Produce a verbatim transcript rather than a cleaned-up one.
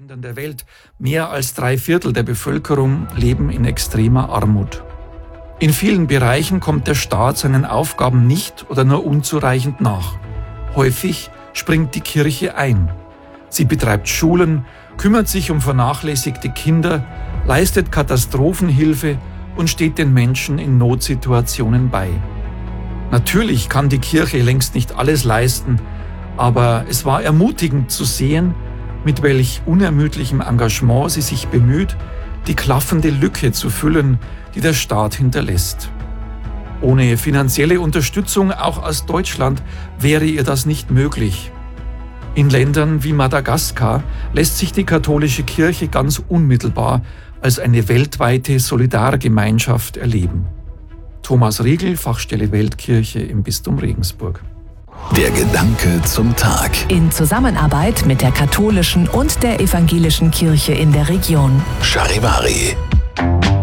Ländern der Welt, mehr als drei Viertel der Bevölkerung leben in extremer Armut. In vielen Bereichen kommt der Staat seinen Aufgaben nicht oder nur unzureichend nach. Häufig springt die Kirche ein. Sie betreibt Schulen, kümmert sich um vernachlässigte Kinder, leistet Katastrophenhilfe und steht den Menschen in Notsituationen bei. Natürlich kann die Kirche längst nicht alles leisten, aber es war ermutigend zu sehen, mit welch unermüdlichem Engagement sie sich bemüht, die klaffende Lücke zu füllen, die der Staat hinterlässt. Ohne finanzielle Unterstützung, auch aus Deutschland, wäre ihr das nicht möglich. In Ländern wie Madagaskar lässt sich die katholische Kirche ganz unmittelbar als eine weltweite Solidargemeinschaft erleben. Thomas Riegel, Fachstelle Weltkirche im Bistum Regensburg. Der Gedanke zum Tag. In Zusammenarbeit mit der katholischen und der evangelischen Kirche in der Region. Charivari.